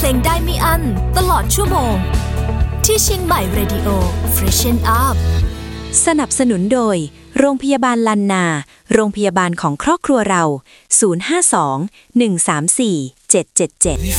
ลงได้ไม่อั้นตลอดชั่วโมงที่เชียงใหม่ Radio Freshen Up สนับสนุนโดยโรงพยาบาลลันนาโรงพยาบาลของครอบครัวเรา052 134 777